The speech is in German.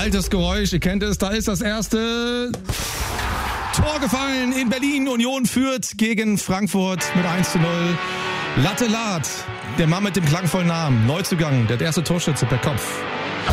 altes Geräusch, ihr kennt es, da ist das erste Tor gefallen in Berlin. Union führt gegen Frankfurt mit 1:0. Latte Lad, der Mann mit dem klangvollen Namen, Neuzugang, der erste Torschütze per Kopf.